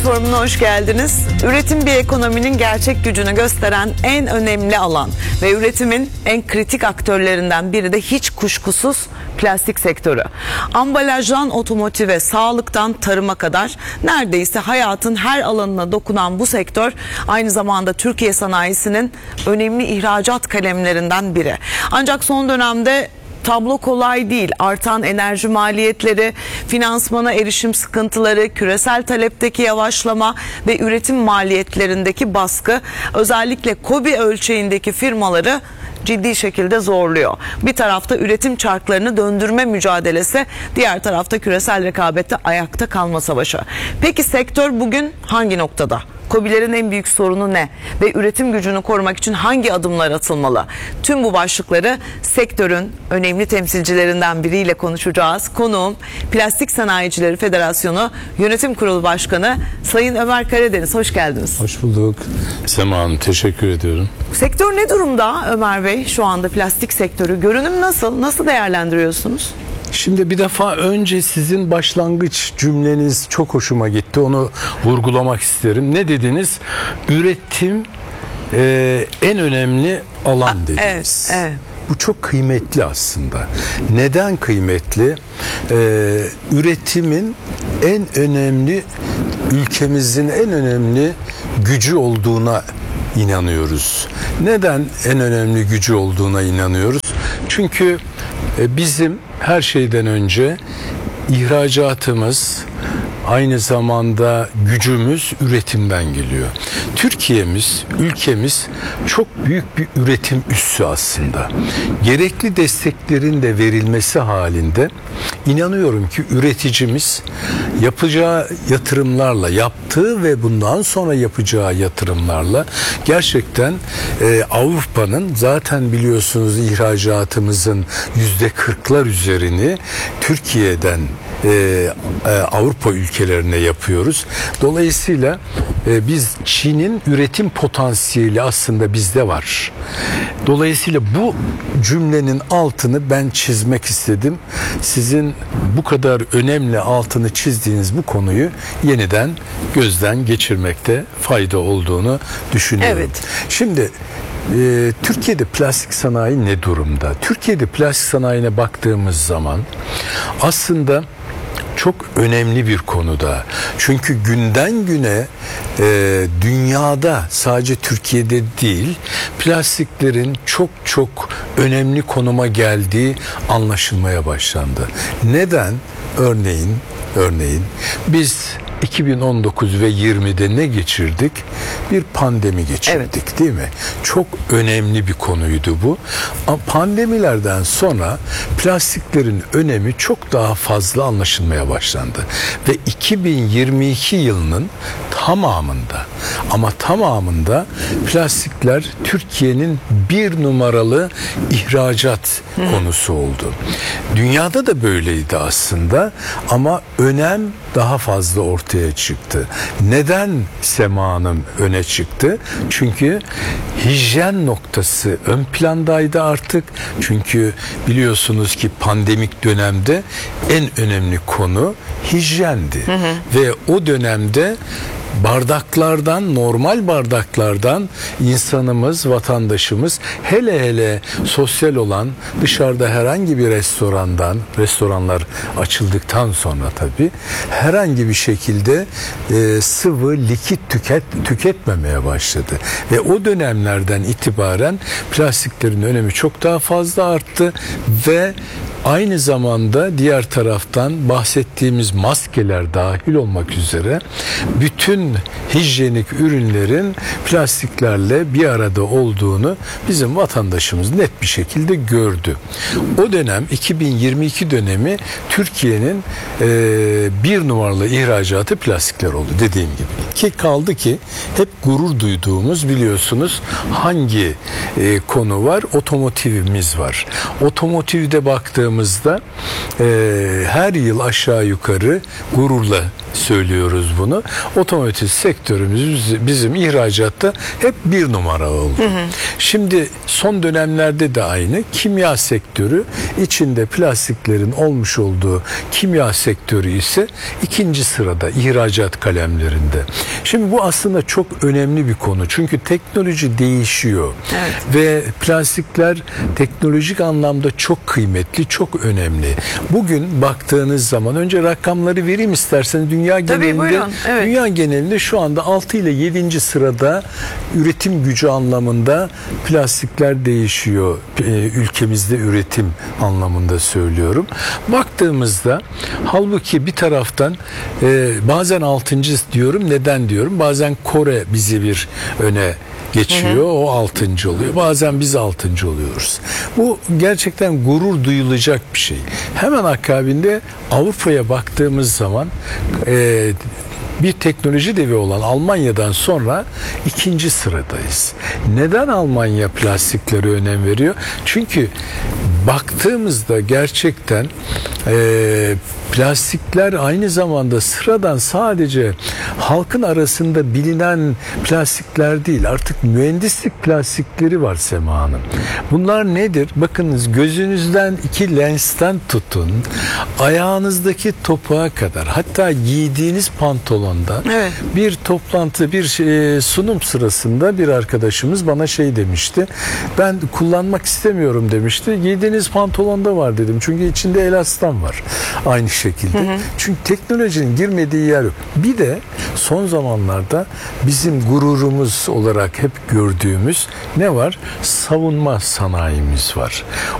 Forumuna hoş geldiniz. Üretim bir ekonominin gerçek gücünü gösteren en önemli alan ve üretimin en kritik aktörlerinden biri de hiç kuşkusuz plastik sektörü. Ambalajdan otomotive, sağlıktan tarıma kadar neredeyse hayatın her alanına dokunan bu sektör aynı zamanda Türkiye sanayisinin önemli ihracat kalemlerinden biri. Ancak son dönemde tablo kolay değil. Artan enerji maliyetleri, finansmana erişim sıkıntıları, küresel talepteki yavaşlama ve üretim maliyetlerindeki baskı özellikle KOBİ ölçeğindeki firmaları ciddi şekilde zorluyor. Bir tarafta üretim çarklarını döndürme mücadelesi, diğer tarafta küresel rekabette ayakta kalma savaşı. Peki sektör bugün hangi noktada? KOBİ'lerin en büyük sorunu ne? Ve üretim gücünü korumak için hangi adımlar atılmalı? Tüm bu başlıkları sektörün önemli temsilcilerinden biriyle konuşacağız. Konuğum Plastik Sanayicileri Federasyonu Yönetim Kurulu Başkanı Sayın Ömer Karadeniz. Hoş geldiniz. Hoş bulduk. Sema Hanım, teşekkür ediyorum. Sektör ne durumda Ömer Bey şu anda, plastik sektörü? Görünüm nasıl? Nasıl değerlendiriyorsunuz? Şimdi bir defa önce sizin başlangıç cümleniz çok hoşuma gitti. Onu vurgulamak isterim. Ne dediniz? Üretim en önemli alan dediniz. Evet. Bu çok kıymetli aslında. Neden kıymetli? Üretimin en önemli, ülkemizin en önemli gücü olduğuna inanıyoruz. Neden en önemli gücü olduğuna inanıyoruz? Çünkü bizim her şeyden önce ihracatımız, aynı zamanda gücümüz üretimden geliyor. Türkiye'miz, ülkemiz çok büyük bir üretim üssü aslında. Gerekli desteklerin de verilmesi halinde inanıyorum ki üreticimiz yapacağı yatırımlarla, yaptığı ve bundan sonra yapacağı yatırımlarla gerçekten Avrupa'nın, zaten biliyorsunuz ihracatımızın %40'lar üzerini Türkiye'den Avrupa ülkelerine yapıyoruz. Dolayısıyla biz Çin'in üretim potansiyeli aslında bizde var. Dolayısıyla bu cümlenin altını ben çizmek istedim. Sizin bu kadar önemli altını çizdiğiniz bu konuyu yeniden gözden geçirmekte fayda olduğunu düşünüyorum. Evet. Şimdi Türkiye'de plastik sanayi ne durumda? Türkiye'de plastik sanayine baktığımız zaman aslında çok önemli bir konuda. Çünkü günden güne dünyada, sadece Türkiye'de değil, plastiklerin çok önemli konuma geldiği anlaşılmaya başlandı. Neden? Örneğin biz 2019 ve 20'de ne geçirdik? Bir pandemi geçirdik, evet, değil mi? Çok önemli bir konuydu bu. Ama pandemilerden sonra plastiklerin önemi çok daha fazla anlaşılmaya başlandı. Ve 2022 yılının tamamında plastikler Türkiye'nin bir numaralı ihracat konusu oldu. Dünyada da böyleydi aslında ama önem daha fazla ortaya çıktı. Neden Sema Hanım öne çıktı? Çünkü hijyen noktası ön plandaydı artık. Çünkü biliyorsunuz ki pandemik dönemde en önemli konu hijyendi. Ve o dönemde normal bardaklardan insanımız, vatandaşımız, hele sosyal olan, dışarıda herhangi bir restoranlar açıldıktan sonra tabii, herhangi bir şekilde sıvı, likit tüketmemeye başladı. Ve o dönemlerden itibaren plastiklerin önemi çok daha fazla arttı ve aynı zamanda diğer taraftan bahsettiğimiz maskeler dahil olmak üzere bütün hijyenik ürünlerin plastiklerle bir arada olduğunu bizim vatandaşımız net bir şekilde gördü. O dönem 2022 dönemi Türkiye'nin bir numaralı ihracatı plastikler oldu dediğim gibi. Ki kaldı ki hep gurur duyduğumuz, biliyorsunuz hangi konu var? Otomotivimiz var. Otomotivde baktığımızda her yıl aşağı yukarı gururla söylüyoruz bunu. Otomotiv sektörümüz bizim ihracatta hep bir numara oldu. Şimdi son dönemlerde de aynı. Kimya sektörü, içinde plastiklerin olmuş olduğu kimya sektörü ise ikinci sırada ihracat kalemlerinde. Şimdi bu aslında çok önemli bir konu. Çünkü teknoloji değişiyor. Evet. Ve plastikler teknolojik anlamda çok kıymetli, çok önemli. Bugün baktığınız zaman, önce rakamları vereyim isterseniz, dünya genelinde, buyurun. Evet. dünya genelinde şu anda 6 ile 7. sırada üretim gücü anlamında plastikler değişiyor. Ülkemizde üretim anlamında söylüyorum. Baktığımızda halbuki bir taraftan bazen 6. diyorum. Neden diyorum? Bazen Kore bizi bir öne geçiyor. O 6. oluyor. Bazen biz 6. oluyoruz. Bu gerçekten gurur duyulacak bir şey. Hemen akabinde Avrupa'ya baktığımız zaman bir teknoloji devi olan Almanya'dan sonra 2. sıradayız. Neden Almanya plastiklere önem veriyor? Çünkü baktığımızda gerçekten plastikler aynı zamanda sıradan sadece halkın arasında bilinen plastikler değil. Artık mühendislik plastikleri var Sema Hanım. Bunlar nedir? Bakınız, gözünüzden 2 lensten tutun, ayağınızdaki topuğa kadar, hatta giydiğiniz pantolonda. Evet. Bir toplantı, bir sunum sırasında bir arkadaşımız bana şey demişti. Ben kullanmak istemiyorum demişti. Giydiğiniz pantolonda var dedim. Çünkü içinde elastan var. Aynı şekilde. Çünkü teknolojinin girmediği yer yok. Bir de son zamanlarda bizim gururumuz olarak hep gördüğümüz ne var? Savunma sanayimiz var.